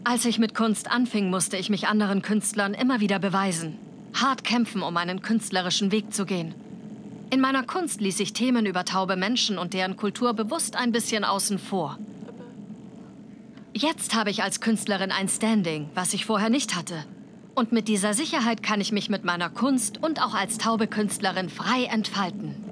Als ich mit Kunst anfing, musste ich mich anderen Künstlern immer wieder beweisen. Hart kämpfen, um einen künstlerischen Weg zu gehen. In meiner Kunst ließ ich Themen über taube Menschen und deren Kultur bewusst ein bisschen außen vor. Jetzt habe ich als Künstlerin ein Standing, was ich vorher nicht hatte. Und mit dieser Sicherheit kann ich mich mit meiner Kunst und auch als taube Künstlerin frei entfalten.